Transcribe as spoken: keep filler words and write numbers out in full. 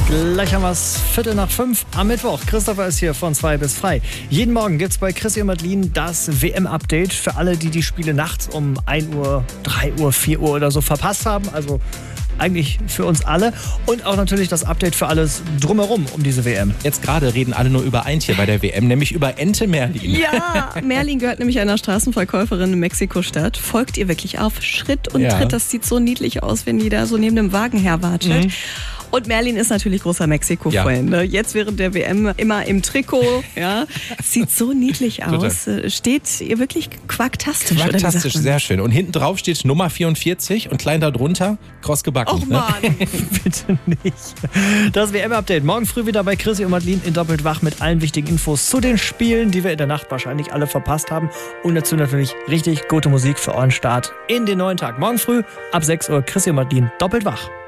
Gleich haben wir es Viertel nach fünf am Mittwoch. Christopher ist hier von zwei bis frei. Jeden Morgen gibt es bei Chrissy und Madeline das W M-Update für alle, die die Spiele nachts um ein Uhr, drei Uhr, vier Uhr oder so verpasst haben. Also eigentlich für uns alle. Und auch natürlich das Update für alles drumherum um diese W M. Jetzt gerade reden alle nur über ein Tier bei der W M, nämlich über Ente Merlin. Ja, Merlin gehört nämlich einer Straßenverkäuferin in Mexiko-Stadt. Folgt ihr wirklich auf Schritt und Ja. Tritt. Das sieht so niedlich aus, wenn die da so neben dem Wagen herwatschelt. Mhm. Und Merlin ist natürlich großer Mexiko-Fan. Ne? Jetzt während der W M immer im Trikot. Ja. Sieht so niedlich aus. Steht ihr wirklich quacktastisch? oder wie sagt Fantastisch, man? sehr schön. Und hinten drauf steht Nummer vierundvierzig und klein darunter kross gebacken. Och Mann. Bitte nicht. Das W M-Update morgen früh wieder bei Chrissy und Madeline in Doppelt wach mit allen wichtigen Infos zu den Spielen, die wir in der Nacht wahrscheinlich alle verpasst haben. Und dazu natürlich richtig gute Musik für euren Start in den neuen Tag. Morgen früh ab sechs Uhr Chrissy und Madeline Doppelt wach.